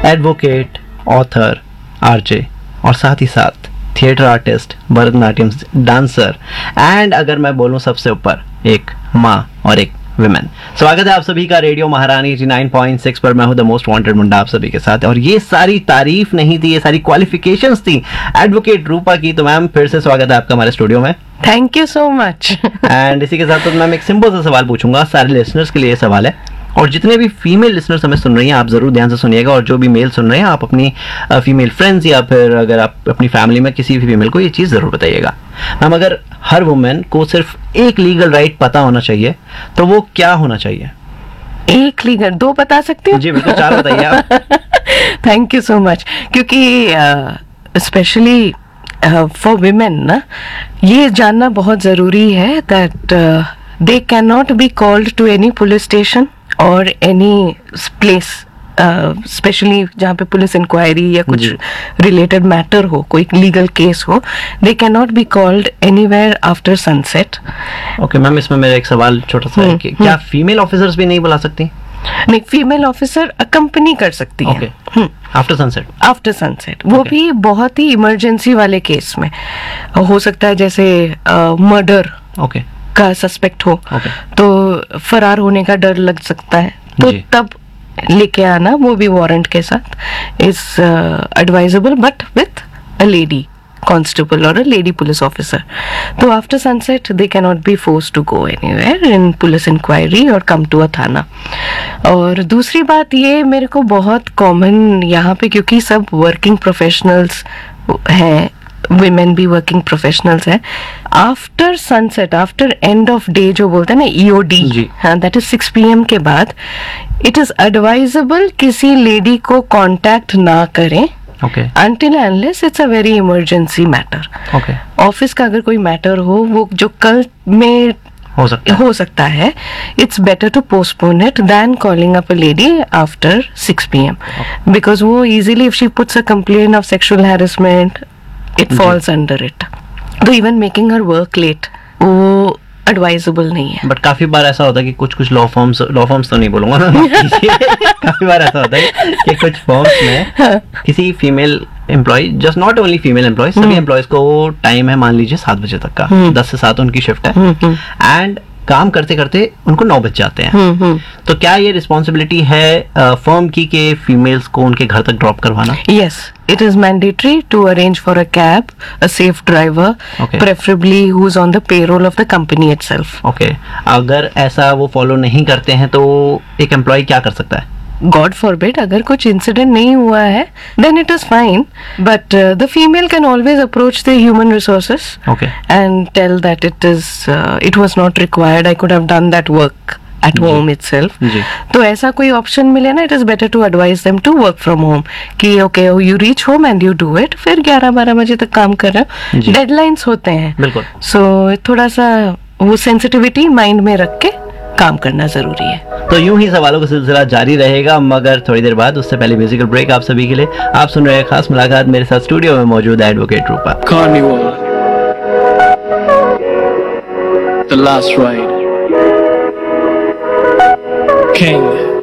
Advocate, author, RJ और साथ ही साथ theatre artist, Bharatanatyam dancer and अगर मैं बोलूं सबसे ऊपर एक माँ और एक विमेन। स्वागत है आप सभी का रेडियो महारानी 89.6 पर। मैं हूं द मोस्ट वांटेड मुंडा आप सभी के साथ। और ये सारी तारीफ नहीं थी, ये सारी क्वालिफिकेशंस थी एडवोकेट रूपा की। तो मैम फिर से स्वागत है आपका हमारे स्टूडियो में। Thank you so much. And इसी के साथ तो मैम एक सिंपल सा सवाल पूछूंगा, सारे लिसनर्स के लिए ये सवाल है और जितने भी फीमेल लिसनर्स हमें सुन रही हैं आप जरूर ध्यान से सुनिएगा, और जो भी मेल सुन रहे हैं आप अपनी फीमेल फ्रेंड्स या फिर अगर आप अपनी फैमिली में किसी भी फीमेल को ये चीज़ जरूर बताइएगा। मैम अगर हर वुमेन को सिर्फ एक लीगल राइट पता होना चाहिए तो वो क्या होना चाहिए? एक लीगल, दो बता सकते हो? जी बिल्कुल, 4 बताइए आप। Thank you so much. क्योंकि स्पेशली फॉर विमेन ना ये जानना बहुत ज़रूरी है that they can not be called to any police station और एनी प्लेस, स्पेशली जहाँ पे पुलिस इंक्वायरी या कुछ रिलेटेड मैटर हो, कोई लीगल केस हो, they can not be called anywhere after sunset. Okay ma'am, इसमें मेरा एक सवाल छोटा सा है कि क्या फीमेल ऑफिसर्स भी नहीं बुला सकती? नहीं, फीमेल ऑफिसर अकम्पनी कर सकती है आफ्टर सनसेट। आफ्टर सनसेट वो भी बहुत ही इमरजेंसी वाले केस में हो सकता है, जैसे मर्डर का सस्पेक्ट हो तो फरार होने का डर लग सकता है, तो तब लेके आना वो भी वारंट के साथ is advisable, but with a lady constable और अ लेडी पुलिस ऑफिसर। तो after sunset they can not be forced to go anywhere in police inquiry और कम टू अ थाना। और दूसरी बात ये मेरे को बहुत कॉमन यहाँ पे, क्योंकि सब वर्किंग प्रोफेशनल्स हैं, विमेन भी वर्किंग प्रोफेशनल्स हैं, after sunset, after end of day जो बोलते हैं ना EOD, हाँ, दैट इज 6 PM के बाद इट इज एडवाइजेबल किसी लेडी को कांटेक्ट ना करें until unless it's a very emergency matter. Office का अगर कोई मैटर हो वो जो कल में हो सकता है, it's better to postpone it than calling up a lady after 6 PM. Because वो easily, if she puts a complaint of sexual harassment, it falls under it. तो even making her work late वो advisable नहीं है। But काफी बार ऐसा होता है कि कुछ लॉ फॉर्म्स तो नहीं बोलूंगा मैं काफी बार ऐसा होता है कि कुछ फॉर्म्स में किसी female employ, just not only female employ, सभी एम्प्लॉयज को टाइम है मान लीजिए 7 बजे तक का, 10 से 7 उनकी शिफ्ट है एंड काम करते करते उनको 9 बज जाते हैं। तो क्या ये रिस्पॉन्सिबिलिटी है फर्म की कि फीमेल्स को उनके घर तक ड्रॉप करवाना? Yes, it is mandatory to arrange for a cab, a safe driver, preferably who is on the payroll of the company itself. अगर ऐसा वो फॉलो नहीं करते हैं तो एक एम्प्लॉय क्या कर सकता है? God forbid, अगर कुछ इंसिडेंट नहीं हुआ है then it is fine, but the female can always approach the human resources and tell that it was not required, I could have done that work at home itself. तो ऐसा कोई option मिले ना, it is better to advise them to work from home कि okay, you reach home and you do it, फिर 11-12 बजे तक काम कर रहे हो, डेडलाइंस होते हैं, बिल्कुल। so थोड़ा सा वो सेंसिटिविटी माइंड में रख के काम करना जरूरी है। तो यूं ही सवालों का सिलसिला जारी रहेगा, मगर थोड़ी देर बाद, उससे पहले म्यूजिकल ब्रेक आप सभी के लिए। आप सुन रहे हैं खास मुलाकात, मेरे साथ स्टूडियो में मौजूद है advocate Rupa. Carnival, the last ride, King